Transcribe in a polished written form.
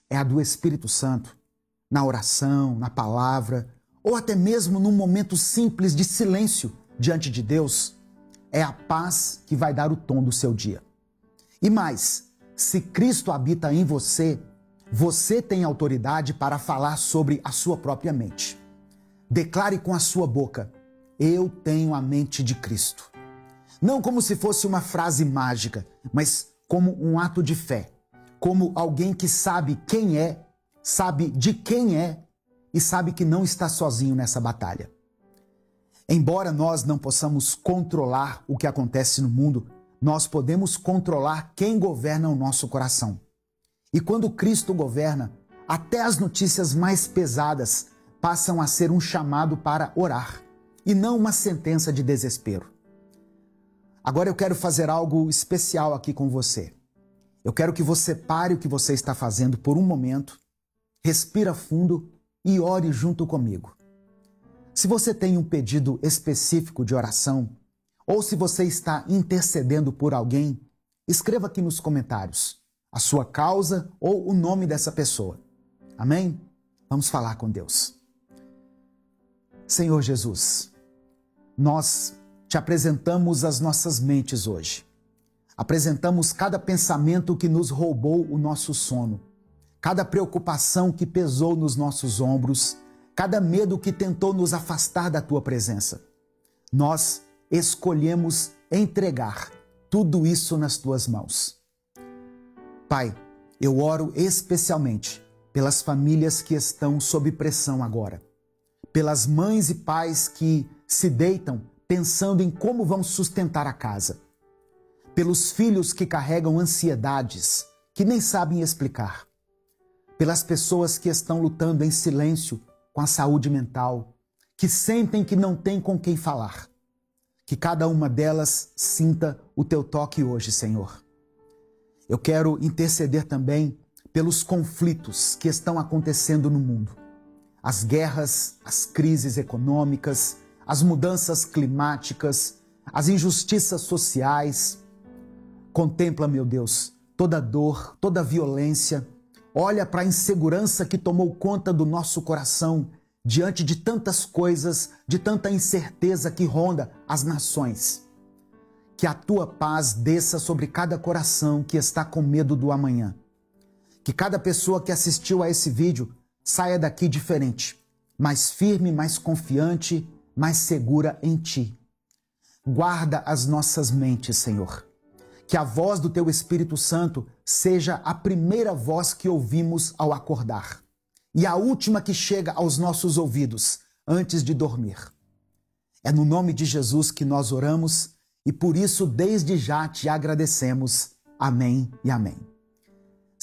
é a do Espírito Santo, na oração, na palavra, ou até mesmo num momento simples de silêncio diante de Deus, é a paz que vai dar o tom do seu dia. E mais, se Cristo habita em você, você tem autoridade para falar sobre a sua própria mente. Declare com a sua boca: eu tenho a mente de Cristo. Não como se fosse uma frase mágica, mas como um ato de fé, como alguém que sabe quem é, sabe de quem é e sabe que não está sozinho nessa batalha. Embora nós não possamos controlar o que acontece no mundo, nós podemos controlar quem governa o nosso coração. E quando Cristo governa, até as notícias mais pesadas passam a ser um chamado para orar, e não uma sentença de desespero. Agora eu quero fazer algo especial aqui com você. Eu quero que você pare o que você está fazendo por um momento, respira fundo e ore junto comigo. Se você tem um pedido específico de oração, ou se você está intercedendo por alguém, escreva aqui nos comentários a sua causa ou o nome dessa pessoa. Amém? Vamos falar com Deus. Senhor Jesus, nós te apresentamos as nossas mentes hoje. Apresentamos cada pensamento que nos roubou o nosso sono, cada preocupação que pesou nos nossos ombros, cada medo que tentou nos afastar da tua presença. Nós escolhemos entregar tudo isso nas tuas mãos. Pai, eu oro especialmente pelas famílias que estão sob pressão agora, pelas mães e pais que se deitam pensando em como vão sustentar a casa, pelos filhos que carregam ansiedades que nem sabem explicar, pelas pessoas que estão lutando em silêncio com a saúde mental, que sentem que não têm com quem falar. Que cada uma delas sinta o teu toque hoje, Senhor. Eu quero interceder também pelos conflitos que estão acontecendo no mundo. As guerras, as crises econômicas, as mudanças climáticas, as injustiças sociais. Contempla, meu Deus, toda dor, toda violência. Olha para a insegurança que tomou conta do nosso coração diante de tantas coisas, de tanta incerteza que ronda as nações. Que a tua paz desça sobre cada coração que está com medo do amanhã. Que cada pessoa que assistiu a esse vídeo saia daqui diferente, mais firme, mais confiante, mais segura em ti. Guarda as nossas mentes, Senhor. Que a voz do teu Espírito Santo seja a primeira voz que ouvimos ao acordar e a última que chega aos nossos ouvidos antes de dormir. É no nome de Jesus que nós oramos e por isso desde já te agradecemos. Amém e amém.